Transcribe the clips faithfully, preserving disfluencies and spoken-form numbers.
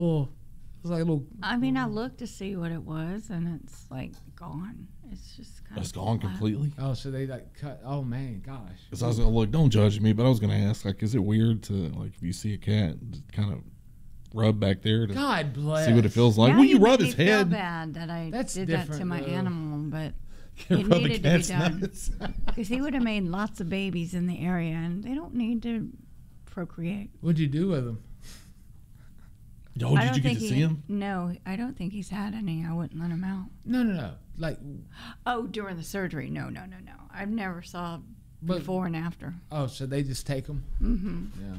Oh, it's like a little. I mean, I looked to see what it was, and it's like gone. It's just kind It's of gone flat. completely. Oh, so they like cut. Oh man, gosh. Because I was gonna look. Don't judge me, but I was gonna ask, like, is it weird to like if you see a cat, kind of rub back there to God bless. see what it feels like? Now Well, you make rub me his feel head. bad that I That's did that to different, my though. animal, but You it rub the needed to be cat's done nuts. because he would have made lots of babies in the area, and they don't need to procreate. What'd you do with them? Oh, I did don't you get think to he, see him? No, I don't think he's had any. I wouldn't let him out. No, no, no. Like, Oh, during the surgery? No, no, no, no. I've never saw But- before and after. oh, so they just take them? Mm-hmm. Yeah.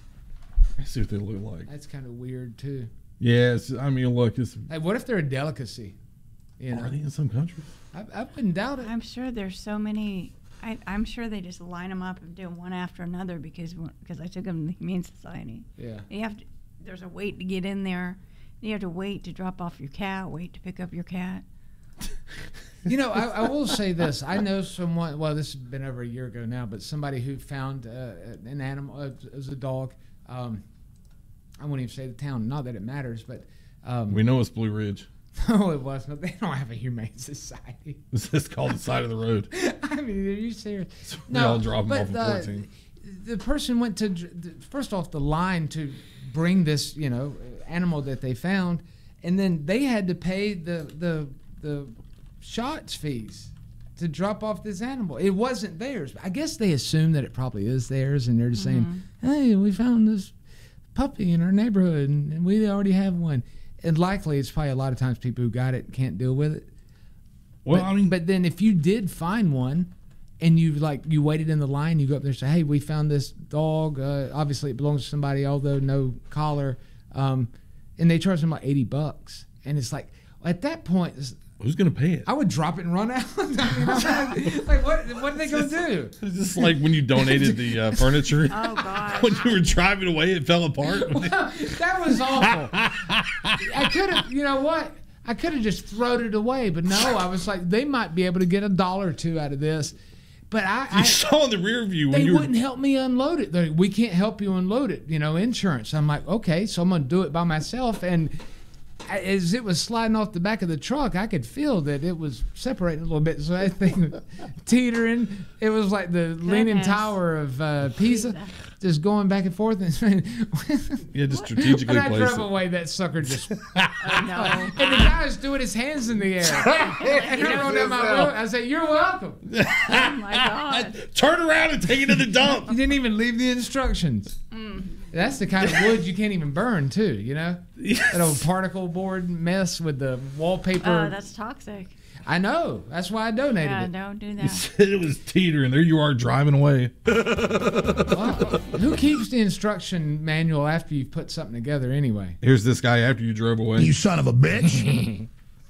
I see what they look like. That's kind of weird too. Yeah, it's, I mean, look, it's, Hey, what if they're a delicacy? You know, are they in some countries? I, I wouldn't doubt it. I'm sure there's so many. I, I'm sure they just line them up and do one after another because because I took them to the Humane Society. Yeah. You have to. There's a wait to get in there. You have to wait to drop off your cat. Wait to pick up your cat. You know, I, I will say this. I know someone, well, this has been over a year ago now, but somebody who found uh, an animal, uh, it was a dog. Um, I won't even say the town, not that it matters, but. Um, We know it's Blue Ridge. no, it wasn't. They don't have a humane society. It's just called the side of the road. I mean, are you serious? We all drop them off but, at uh, fourteen. the person went to, dr- first off, the line to bring this, you know, animal that they found, and then they had to pay the the the shots fees to drop off this animal. It wasn't theirs. I guess they assume that it probably is theirs, and they're just saying, "Hey, we found this puppy in our neighborhood, and, and we already have one." And likely, it's probably a lot of times people who got it can't deal with it. Well, but, I mean, but then if you did find one, and you like you waited in the line, you go up there and say, "Hey, we found this dog. Uh, obviously, it belongs to somebody, although no collar." Um, and they charge them like eighty bucks, and it's like at that point, it's- who's gonna pay it? I would drop it and run out. I mean, I'm like, like, what? What are they gonna do? It's just like when you donated the uh, furniture. Oh God. When you were driving away, it fell apart. That was awful. I could have, you know what? I could have just thrown it away, but no, I was like, they might be able to get a dollar or two out of this. But I, You I saw in the rear view when they you were. wouldn't help me unload it. They're like, we can't help you unload it, you know, insurance. I'm like, okay, so I'm going to do it by myself. And I- as it was sliding off the back of the truck, I could feel that it was separating a little bit. So I think teetering, it was like the Leaning Goodness. Tower of uh, Pisa, just going back and forth. And You had to strategically when I place drove it. away, that sucker just. Oh, no. And the guy was doing his hands in the air. And I rolled down my road. I said, "You're welcome." Oh my God. Turn around and take it to the dump. You didn't even leave the instructions. That's the kind of wood you can't even burn, too, you know? That old particle board mess with the wallpaper. Oh, that's toxic. I know. That's why I donated Yeah, it. don't do You that. said it was teetering. There you are driving away. Well, who keeps the instruction manual after you've put something together anyway? Here's this guy after you drove away. You son of a bitch.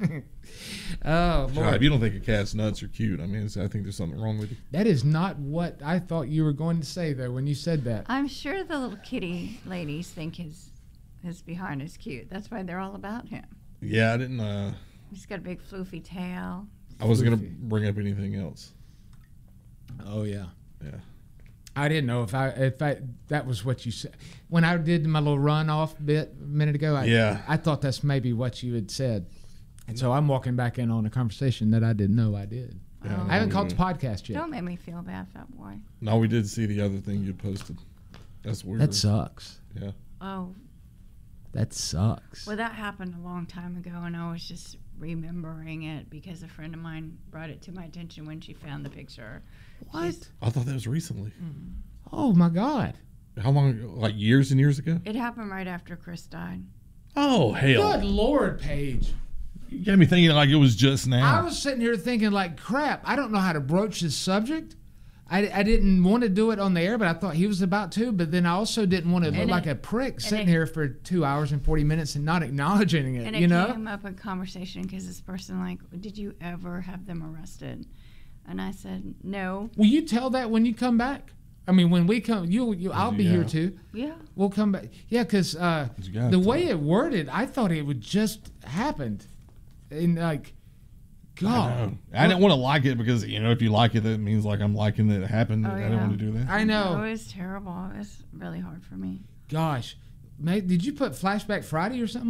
Oh, God, Lord. if you don't think a cat's nuts are cute, I mean, it's- I think there's something wrong with you. That is not what I thought you were going to say, though, when you said that. I'm sure the little kitty ladies think his his behind is cute. That's why they're all about him. Yeah, I didn't. Uh, He's got a big floofy tail. I wasn't gonna Floofy. bring up anything else. Oh, yeah. Yeah. I didn't know if I if I that was what you said when I did my little run off bit a minute ago. I, Yeah. I thought that's maybe what you had said, and so I'm walking back in on a conversation that I didn't know I did. Yeah, I haven't no, caught the no. podcast yet. Don't make me feel bad, fat boy. No, we did see the other thing you posted. That's weird. That sucks. Yeah. Oh, That sucks. well, that happened a long time ago, and I was just remembering it because a friend of mine brought it to my attention when she found the picture. What? I thought that was recently. Oh my God! How long ago? Like years and years ago? It happened right after Chris died. Oh, hell. Good Lord, Paige. You got me thinking like it was just now. I was sitting here thinking like, crap. I don't know how to broach this subject. I, I didn't want to do it on the air, but I thought he was about to. But then I also didn't want to look And like it- a prick sitting it- here for two hours and forty minutes and not acknowledging it. And it you know? came up in conversation because this person like, did you ever have them arrested? And I said, no. Will you tell that when you come back? I mean, when we come, you, you I'll be Yeah. here too. Yeah. We'll come back. Yeah, because uh, You got the to. way it worded, I thought it would just happened, and like, I, God, know. I didn't want to like it because, you know, if you like it, that means like I'm liking that it happened. Oh, I didn't yeah. want to do that. I It know. was terrible. It was really hard for me. Gosh, May, did you put Flashback Friday or something